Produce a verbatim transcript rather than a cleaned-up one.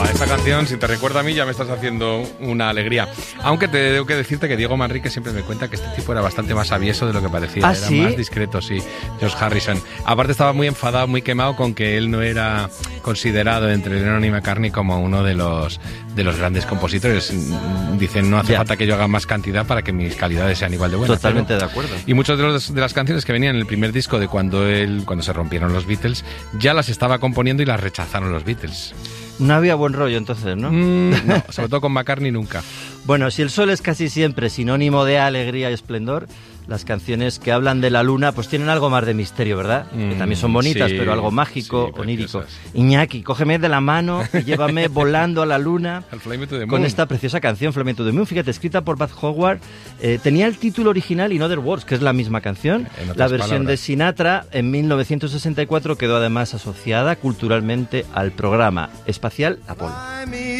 Buah, esta canción, si te recuerda a mí, ya me estás haciendo una alegría. Aunque te tengo que decirte que Diego Manrique siempre me cuenta que este tipo era bastante más avieso de lo que parecía. ¿Ah, era sí? más discreto, sí, George Harrison. Aparte estaba muy enfadado, muy quemado con que él no era considerado entre Lennon y McCartney como uno de los, de los grandes compositores. Dicen, no hace Ya. falta que yo haga más cantidad para que mis calidades sean igual de buenas. Totalmente Pero- de acuerdo. Y muchas de, los- de las canciones que venían en el primer disco de cuando él, cuando se rompieron los Beatles, ya las estaba componiendo y las rechazaron los Beatles. No había buen rollo entonces, ¿no? Mm, no, sobre todo con McCartney nunca. Bueno, si el sol es casi siempre sinónimo de alegría y esplendor, las canciones que hablan de la luna pues tienen algo más de misterio, ¿verdad? Mm, que también son bonitas, sí, pero algo mágico, sí, onírico. preciosas. Iñaki, cógeme de la mano y llévame volando a la luna Al Fly Me to the con Moon. esta preciosa canción, Fly Me to the Moon. Fíjate, escrita por Bud Howard. Eh, tenía el título original In Other Words, que es la misma canción. En otras La versión de palabras. Sinatra en mil novecientos sesenta y cuatro quedó además asociada culturalmente al programa espacial Apolo.